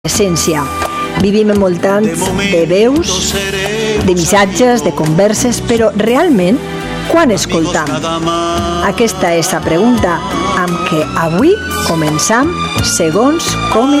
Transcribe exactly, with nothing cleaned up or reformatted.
essència. Vivim envoltats de veus, de missatges, de converses, però realment, quan escoltam? Aquesta és la pregunta amb què avui començam segons com